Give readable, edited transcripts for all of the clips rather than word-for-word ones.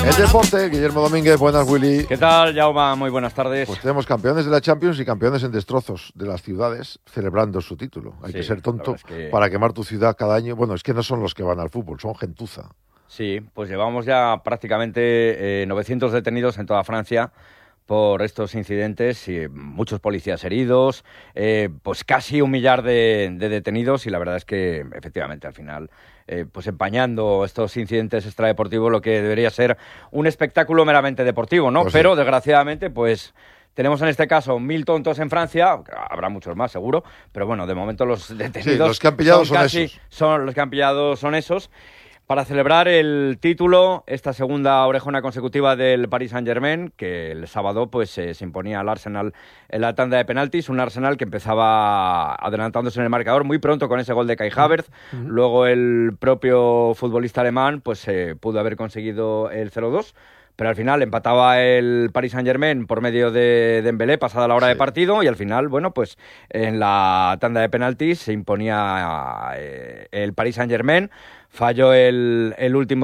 El deporte, Guillermo Domínguez, buenas, Willy. ¿Qué tal, Jaume? Muy buenas tardes. Pues tenemos campeones de la Champions y campeones en destrozos de las ciudades celebrando su título. Hay que ser tonto para quemar tu ciudad cada año. Bueno, es que no son los que van al fútbol, son gentuza. Sí, pues llevamos ya prácticamente 900 detenidos en toda Francia por estos incidentes y muchos policías heridos, pues casi 1 millar de detenidos, y la verdad es que efectivamente al final pues empañando estos incidentes extradeportivos lo que debería ser un espectáculo meramente deportivo, ¿no? Pues sí. Pero desgraciadamente pues tenemos en este caso 1.000 tontos en Francia, habrá muchos más seguro, pero bueno, de momento los detenidos, sí, los que han pillado son esos. Los que han pillado son esos. Para celebrar el título, esta segunda orejona consecutiva del Paris Saint-Germain, que el sábado pues se imponía al Arsenal en la tanda de penaltis, un Arsenal que empezaba adelantándose en el marcador muy pronto con ese gol de Kai Havertz. Luego el propio futbolista alemán pues pudo haber conseguido el 0-2. Pero al final empataba el Paris Saint-Germain por medio de Dembélé pasada la hora de partido, y al final, bueno, pues en la tanda de penaltis se imponía el Paris Saint-Germain. Falló el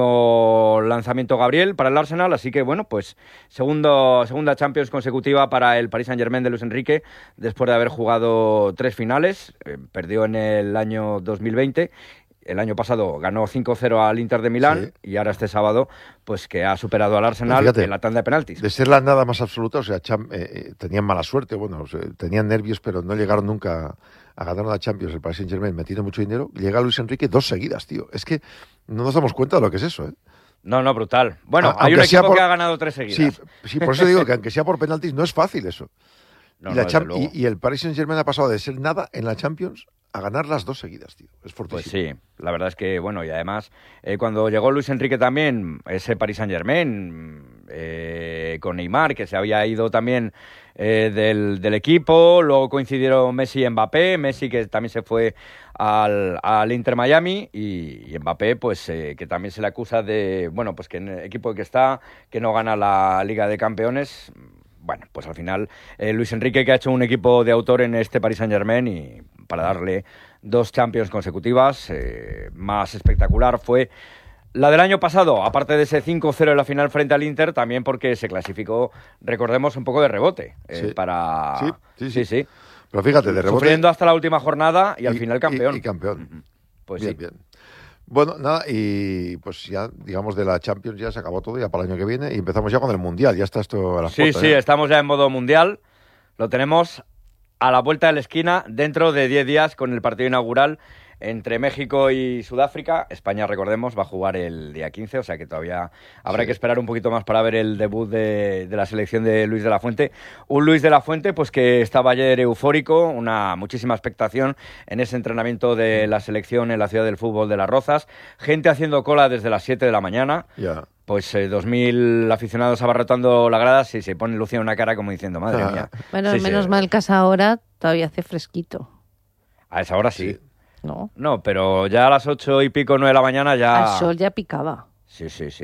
último lanzamiento Gabriel para el Arsenal, así que bueno, pues segunda Champions consecutiva para el Paris Saint-Germain de Luis Enrique, después de haber jugado 3 finales. Perdió en el año 2020. El año pasado ganó 5-0 al Inter de Milán, y ahora este sábado pues que ha superado al Arsenal en la tanda de penaltis. De ser la nada más absoluta, o sea, tenían mala suerte, bueno, o sea, tenían nervios, pero no llegaron nunca a ganar la Champions, el Paris Saint-Germain metiendo mucho dinero. Llega Luis Enrique 2 seguidas, tío. Es que no nos damos cuenta de lo que es eso, ¿eh? No, brutal. Bueno, hay un equipo que ha ganado 3 seguidas. Sí, por eso digo que aunque sea por penaltis, no es fácil eso. No, y el Paris Saint-Germain ha pasado de ser nada en la Champions a ganar las 2 seguidas, tío. Es fortísimo. Pues sí, la verdad es que, bueno, y además, cuando llegó Luis Enrique también, ese Paris Saint-Germain, con Neymar, que se había ido también del equipo, luego coincidieron Messi y Mbappé, Messi que también se fue al Inter Miami, y Mbappé, pues, que también se le acusa de, bueno, pues que en el equipo que está, que no gana la Liga de Campeones. Bueno, pues al final Luis Enrique, que ha hecho un equipo de autor en este Paris Saint-Germain, y para darle 2 Champions consecutivas, más espectacular fue la del año pasado, aparte de ese 5-0 en la final frente al Inter, también porque se clasificó, recordemos, un poco de rebote. Para... Sí. Pero fíjate, de rebote... Sufriendo hasta la última jornada y al final campeón. Y campeón. Pues bien. Bueno, nada, y pues ya, digamos, de la Champions ya se acabó todo, ya para el año que viene, y empezamos ya con el Mundial, ya está esto a las puertas. Sí, estamos ya en modo Mundial, lo tenemos a la vuelta de la esquina, dentro de 10 días con el partido inaugural entre México y Sudáfrica. España, recordemos, va a jugar el día 15, o sea que todavía habrá que esperar un poquito más para ver el debut de la selección de Luis de la Fuente. Un Luis de la Fuente pues que estaba ayer eufórico, muchísima expectación en ese entrenamiento de la selección en la ciudad del fútbol de Las Rozas, gente haciendo cola desde las 7 de la mañana. Pues 2.000 aficionados abarrotando la grada, y se pone Lucía una cara como diciendo, madre mía. Bueno, menos mal que a esa hora todavía hace fresquito. A esa hora sí. No, pero ya a las 8 y pico, 9 de la mañana ya... El sol ya picaba. Sí.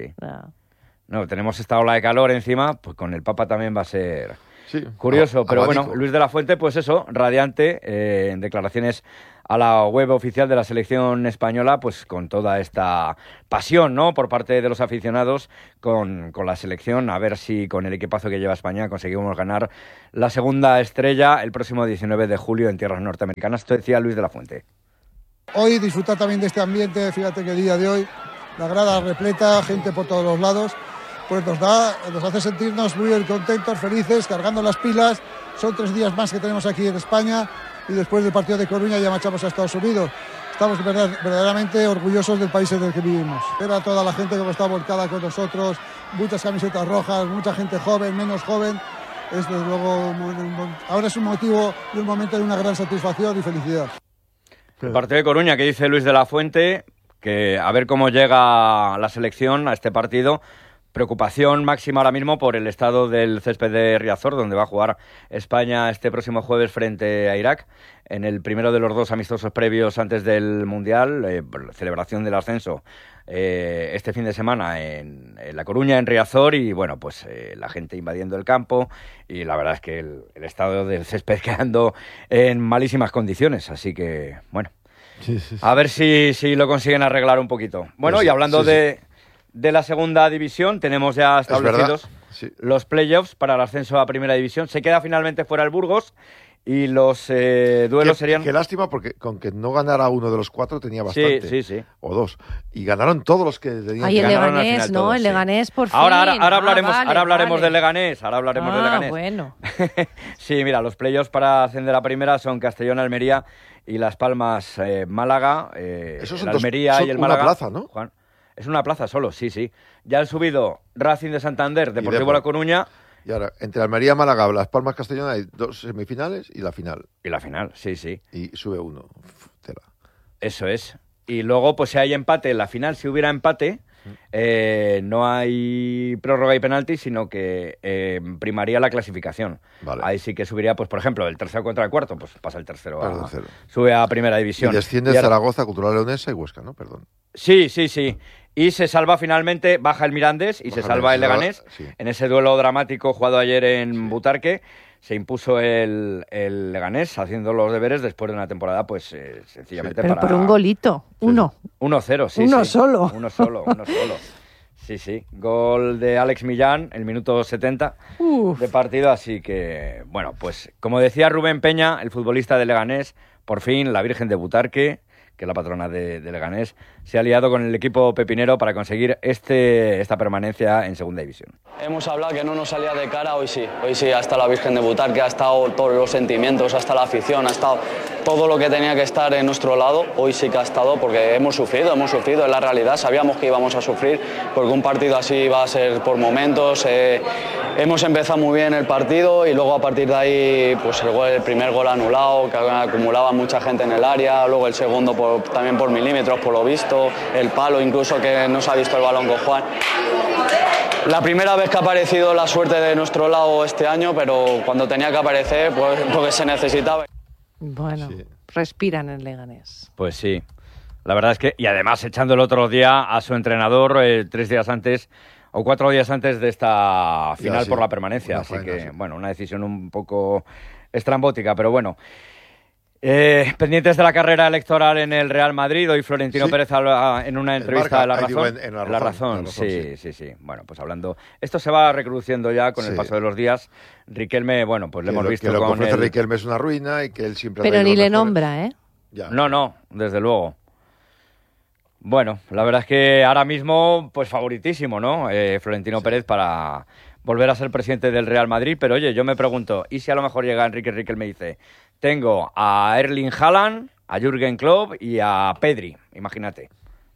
No, tenemos esta ola de calor encima, pues con el Papa también va a ser curioso. Pero bueno, Luis de la Fuente, pues eso, radiante, en declaraciones a la web oficial de la selección española, pues con toda esta pasión, ¿no?, por parte de los aficionados con la selección, a ver si con el equipazo que lleva España conseguimos ganar la segunda estrella el próximo 19 de julio en tierras norteamericanas. Esto decía Luis de la Fuente. Hoy disfrutar también de este ambiente, fíjate que el día de hoy, la grada repleta, gente por todos los lados, pues nos hace sentirnos muy contentos, felices, cargando las pilas. Son 3 días más que tenemos aquí en España, y después del partido de Coruña ya marchamos a Estados Unidos. Estamos verdaderamente orgullosos del país en el que vivimos. Era toda la gente que está volcada con nosotros, muchas camisetas rojas, mucha gente joven, menos joven. Es desde luego, ahora es un motivo y un momento de una gran satisfacción y felicidad. El partido de Coruña, que dice Luis de la Fuente, que a ver cómo llega la selección a este partido. Preocupación máxima ahora mismo por el estado del césped de Riazor, donde va a jugar España este próximo jueves frente a Irak, en el primero de los 2 amistosos previos antes del Mundial, celebración del ascenso este fin de semana en La Coruña, en Riazor, y bueno, pues la gente invadiendo el campo, y la verdad es que el estado del césped quedando en malísimas condiciones, así que bueno, a ver si lo consiguen arreglar un poquito. Bueno, y hablando de de la segunda división. Tenemos ya establecidos sí. los playoffs para el ascenso a primera división. Se queda finalmente fuera el Burgos y los duelos serían... Qué lástima, porque con que no ganara uno de los 4 tenía bastante. Sí. O 2. Y ganaron todos los que tenían. Ay, el ganar. Leganés, ¿no? todos, el sí. Leganés, por fin. Ahora hablaremos, vale, ahora hablaremos vale. del Leganés. Ahora hablaremos del Leganés. Bueno. Sí, mira, los playoffs para ascender a primera son Castellón, Almería y Las Palmas, Málaga. Esos son el Almería son y el una Málaga. plaza, ¿no? Juan, es una plaza solo, sí. Ya han subido Racing de Santander, Deportivo Depor. La Coruña. Y ahora, entre Almería y Málaga, Las Palmas, Castellón, hay 2 semifinales y la final. Y la final, sí. Y sube uno. Tela. Eso es. Y luego, pues si hay empate, en la final, si hubiera empate, no hay prórroga y penalti, sino que primaría la clasificación. Vale. Ahí sí que subiría, pues por ejemplo, el tercero contra el cuarto, pues pasa el tercero. Tercero. Sube a primera división. Y desciende Y ahora- Zaragoza, Cultural Leonesa y Huesca, ¿no? Perdón. Sí. Y se salva finalmente, baja el Mirandés y Baja se el salva el Mirandés, Leganés. sí. En ese duelo dramático jugado ayer en Butarque, se impuso el Leganés haciendo los deberes después de una temporada, pues sencillamente Pero para... por un golito. Uno. 1-0, sí. Uno sí. solo. Uno solo. Sí. Gol de Alex Millán, el minuto 70 Uf. de partido. Así que, bueno, pues como decía Rubén Peña, el futbolista de Leganés, por fin la Virgen de Butarque, que es la patrona de Leganés, se ha aliado con el equipo pepinero para conseguir esta permanencia en segunda división. Hemos hablado que no nos salía de cara, hoy sí ha estado la Virgen de Butarque, ha estado todos los sentimientos, ha estado la afición, ha estado todo lo que tenía que estar en nuestro lado, hoy sí que ha estado porque hemos sufrido, es la realidad, sabíamos que íbamos a sufrir porque un partido así va a ser por momentos, hemos empezado muy bien el partido y luego a partir de ahí pues el primer gol anulado, que acumulaba mucha gente en el área, luego el segundo también por milímetros por lo visto, el palo incluso que no se ha visto el balón con Juan. La primera vez que ha aparecido la suerte de nuestro lado este año, pero cuando tenía que aparecer, pues porque se necesitaba. Bueno, Sí. respiran en Leganés. Pues sí, la verdad es que, y además echando el otro día a su entrenador 3 días antes o 4 días antes de esta final sí, por la permanencia, una así faena, que, sí. bueno, una decisión un poco estrambótica, pero bueno. Pendientes de la carrera electoral en el Real Madrid, hoy Florentino Sí. Pérez habla en una entrevista de La Marca, Razón. en La La Razón, Razón, sí. sí. Bueno, pues hablando... Esto se va reproduciendo ya con el Sí. paso de los días. Riquelme, bueno, pues le hemos visto que lo que con ofrece el... Riquelme es una ruina y que él siempre... ha Pero traído ni los le mejores. nombra, ¿eh? Ya. No, desde luego. Bueno, la verdad es que ahora mismo, pues favoritísimo, ¿no? Florentino Pérez para volver a ser presidente del Real Madrid, pero oye, yo me pregunto, ¿y si a lo mejor llega Enrique Riquelme y dice, tengo a Erling Haaland, a Jürgen Klopp y a Pedri, imagínate?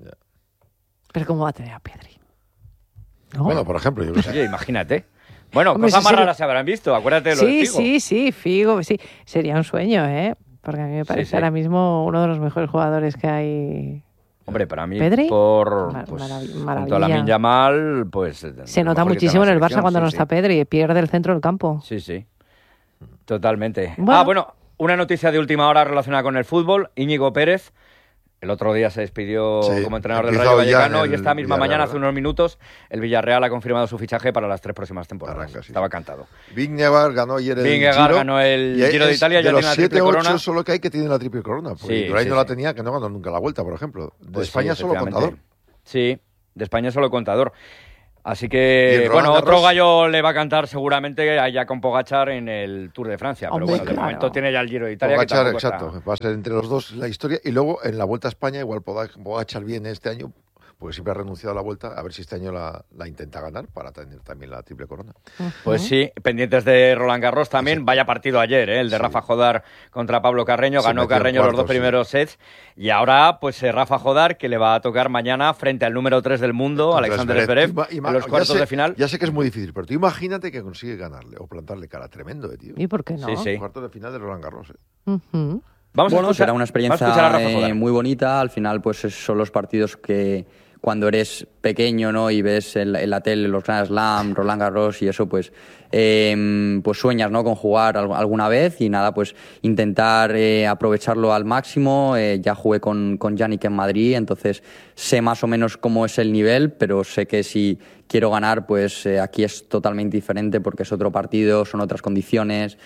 Pero ¿cómo va a tener a Pedri? ¿No? Bueno, por ejemplo, yo qué sé. Oye, imagínate. Bueno, Hombre, cosas sí más sería- raras se habrán visto, acuérdate de lo de Figo. Sí, Figo, sí. Sería un sueño, ¿eh? Porque a mí me parece sí. ahora mismo uno de los mejores jugadores que hay. Hombre, para mí, ¿Pedri? por Maravilla. junto a Lamine Yamal, pues... Se nota muchísimo en el Barça cuando no está Pedri, pierde el centro del campo. Sí, totalmente. Bueno. Bueno, una noticia de última hora relacionada con el fútbol. Íñigo Pérez, el otro día se despidió Sí, como entrenador del empieza Rayo hoy ya Vallecano en y el esta misma Villarreal, mañana, hace ¿verdad? unos minutos, el Villarreal ha confirmado su fichaje para las 3 próximas temporadas. Arranca, sí, Estaba sí. cantado. Vingegaard ganó ayer el Vingegaard Giro. ganó el y Giro de es Italia, ya de los tiene la 7, triple 8 corona. solo que hay que tienen la triple corona. Porque Sí, Indurain sí, no la sí. tenía, que no ganó nunca la Vuelta, por ejemplo. De Pues España sí, solo efectivamente. contador. Sí, de España solo contador. Así Y que, en Roland bueno, otro Garros. gallo le va a cantar seguramente allá con Pogachar en el Tour de Francia. Pero Hombre, bueno, de claro. momento tiene ya el Giro de Italia. que Pogacar, tampoco está- exacto. Va a ser entre los dos la historia. Y luego en la Vuelta a España, igual Pogacar viene este año, porque siempre ha renunciado a la Vuelta, a ver si este año la intenta ganar para tener también la triple corona. Pues sí, pendientes de Roland Garros también. Vaya partido ayer, el de Sí. Rafa Jodar contra Pablo Carreño. Se Ganó metió en Carreño los 2 cuartos, sí. primeros sets. Y ahora, pues Rafa Jodar, que le va a tocar mañana frente al número 3 del mundo, Contra Alexander Zverev, en los ya cuartos sé- de final. Ya sé que es muy difícil, pero tú imagínate que consigue ganarle o plantarle cara. Tremendo, tío. ¿Y por qué no? Sí, sí. Cuartos de final de Roland Garros. Ujú. Vamos Bueno, a escuchar, será una vamos a escuchar a experiencia Rafa Jodar. muy bonita. Al final, pues son los partidos que cuando eres pequeño, ¿no? Y ves en la tele los Grand Slam, Roland Garros y eso, pues sueñas, ¿no? Con jugar alguna vez y nada, pues intentar aprovecharlo al máximo. Ya jugué con Yannick en Madrid, entonces sé más o menos cómo es el nivel, pero sé que si quiero ganar, pues aquí es totalmente diferente porque es otro partido, son otras condiciones,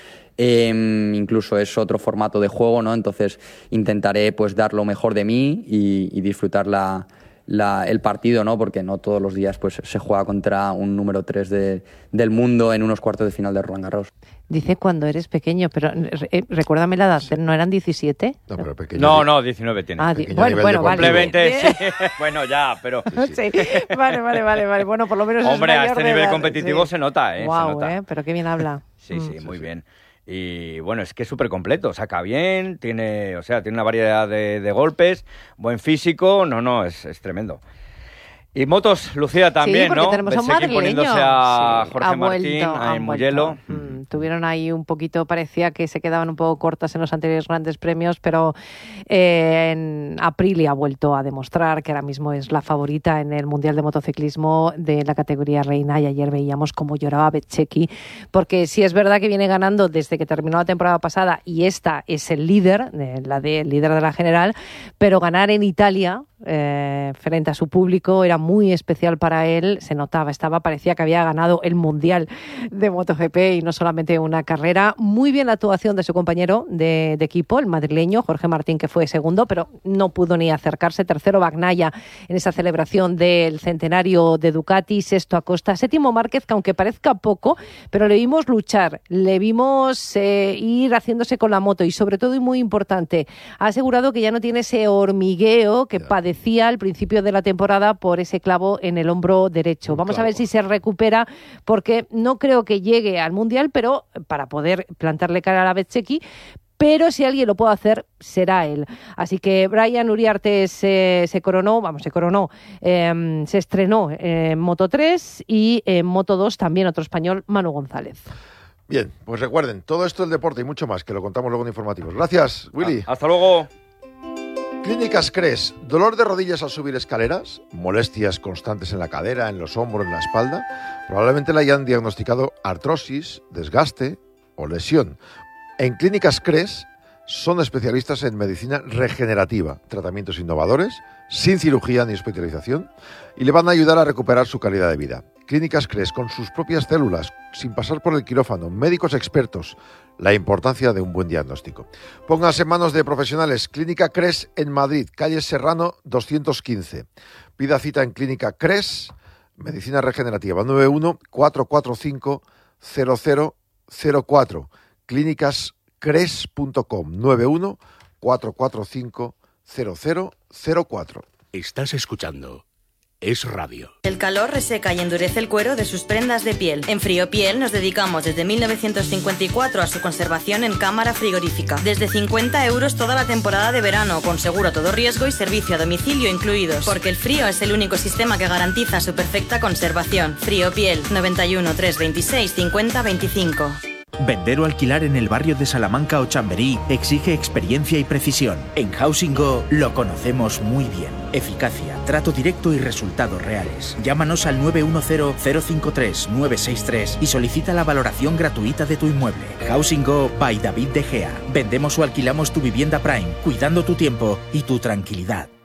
incluso es otro formato de juego, ¿no? Entonces intentaré pues dar lo mejor de mí y disfrutar el partido, ¿no? Porque no todos los días pues se juega contra un número 3 del mundo en unos cuartos de final de Roland Garros. Dice cuando eres pequeño, pero recuérdame la edad, ¿no eran 17? No, pero pequeño. No, 19 tiene. Bueno, vale. Complemente, sí. Bueno, ya, pero... Sí. Vale. Bueno, por lo menos hombre, es a mayor este de nivel edad, competitivo sí. se nota, Guau, se nota. pero qué bien habla. Sí, muy bien. Y bueno, es que es súper completo, saca bien, tiene una variedad de golpes, buen físico, es tremendo. Y motos, Lucía, también, sí, porque ¿no? tenemos a un Bezzecchi madrileño. poniéndose a Sí, Jorge Martín, a Mugello. Tuvieron ahí un poquito, parecía que se quedaban un poco cortas en los anteriores grandes premios, pero en Aprilia ha vuelto a demostrar que ahora mismo es la favorita en el Mundial de Motociclismo de la categoría reina, y ayer veíamos cómo lloraba Bezzecchi, porque sí es verdad que viene ganando desde que terminó la temporada pasada y esta es el líder, el líder de la general, pero ganar en Italia frente a su público era muy especial para él, se notaba, parecía que había ganado el Mundial de MotoGP y no solamente una carrera. Muy bien la actuación de su compañero de equipo, el madrileño Jorge Martín, que fue segundo, pero no pudo ni acercarse. Tercero Bagnaia en esa celebración del centenario de Ducati, sexto Acosta, séptimo Márquez, que aunque parezca poco, pero le vimos luchar, le vimos ir haciéndose con la moto y sobre todo, y muy importante, ha asegurado que ya no tiene ese hormigueo que padecía al principio de la temporada por ese clavo en el hombro derecho. Vamos a ver si se recupera, porque no creo que llegue al Mundial, pero para poder plantarle cara a la Bezzecchi, pero si alguien lo puede hacer, será él. Así que Brian Uriarte se estrenó en Moto 3 y en Moto 2 también otro español, Manu González. Bien, pues recuerden, todo esto del deporte y mucho más, que lo contamos luego en informativos. Gracias, Willy. Hasta luego. Clínicas Cres, dolor de rodillas al subir escaleras, molestias constantes en la cadera, en los hombros, en la espalda. Probablemente le hayan diagnosticado artrosis, desgaste o lesión. En Clínicas Cres son especialistas en medicina regenerativa, tratamientos innovadores, sin cirugía ni hospitalización, y le van a ayudar a recuperar su calidad de vida. Clínicas Cres, con sus propias células, sin pasar por el quirófano, médicos expertos, la importancia de un buen diagnóstico. Pónganse en manos de profesionales. Clínica Cres en Madrid, calle Serrano 215. Pida cita en Clínica Cres, medicina regenerativa, 91-445-0004. clínicascres.com, 91-445-0004. Estás escuchando Es Radio. El calor reseca y endurece el cuero de sus prendas de piel. En Friopiel nos dedicamos desde 1954 a su conservación en cámara frigorífica. Desde 50 € toda la temporada de verano, con seguro a todo riesgo y servicio a domicilio incluidos. Porque el frío es el único sistema que garantiza su perfecta conservación. Friopiel, 91 326 50 25. Vender o alquilar en el barrio de Salamanca o Chamberí exige experiencia y precisión. En Housing Go lo conocemos muy bien. Eficacia, trato directo y resultados reales. Llámanos al 910-053-963 y solicita la valoración gratuita de tu inmueble. Housing Go by David De Gea. Vendemos o alquilamos tu vivienda Prime, cuidando tu tiempo y tu tranquilidad.